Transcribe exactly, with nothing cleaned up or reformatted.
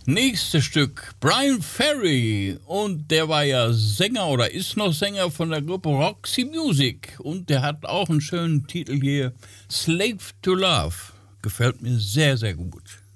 Nächstes Stück, Brian Ferry. Und der war ja Sänger oder ist noch Sänger von der Gruppe Roxy Music. Und der hat auch einen schönen Titel hier, Slave to Love. Gefällt mir sehr, sehr gut.